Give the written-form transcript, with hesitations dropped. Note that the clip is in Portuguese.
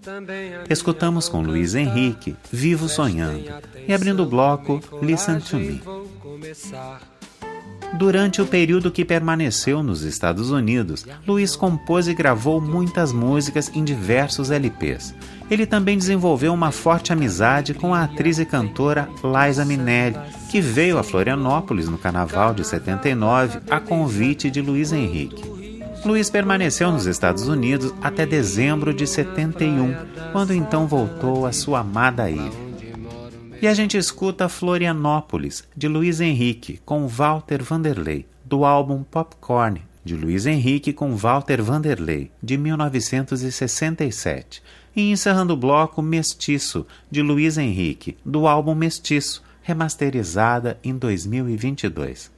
Escutamos com Luiz Henrique, Vivo Sonhando, e abrindo o bloco, Listen to Me. Durante o período que permaneceu nos Estados Unidos, Luiz compôs e gravou muitas músicas em diversos LPs. Ele também desenvolveu uma forte amizade com a atriz e cantora Liza Minnelli, que veio a Florianópolis no Carnaval de 79 a convite de Luiz Henrique. Luiz permaneceu nos Estados Unidos até dezembro de 71, quando então voltou à sua amada ilha. E a gente escuta Florianópolis, de Luiz Henrique, com Walter Vanderlei, do álbum Popcorn, de Luiz Henrique com Walter Vanderlei, de 1967. E encerrando o bloco, Mestiço, de Luiz Henrique, do álbum Mestiço, remasterizada em 2022.